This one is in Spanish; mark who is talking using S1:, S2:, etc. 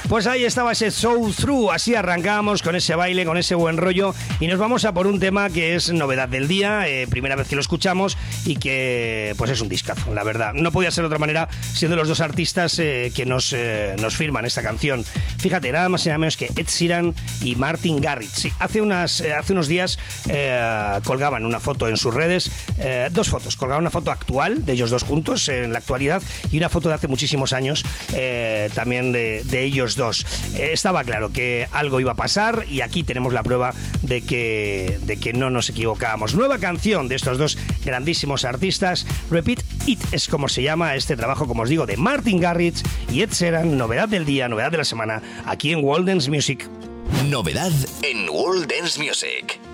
S1: Pues ahí estaba ese Soul Through, así arrancábamos con ese baile, con ese buen rollo, y nos vamos a por un tema que es novedad del día, primera vez que lo escuchamos y que pues es un discazo, la verdad. No podía ser de otra manera siendo los dos artistas que nos firman esta canción. Fíjate, nada más y nada menos que Ed Sheeran y Martin Garrix. Sí, hace unos días colgaban una foto en sus redes, dos fotos, colgaban una foto actual de ellos dos juntos en la actualidad y una foto de hace muchísimos años también de ellos dos. Estaba claro que algo iba a pasar y aquí tenemos la prueba de que no nos equivocábamos. Nueva canción de estos dos grandísimos artistas, Repeat It es como se llama este trabajo, como os digo, de Martin Garrix y Ed Sheeran, novedad del día, novedad de la semana, aquí en World Dance Music.
S2: Novedad en World Dance Music.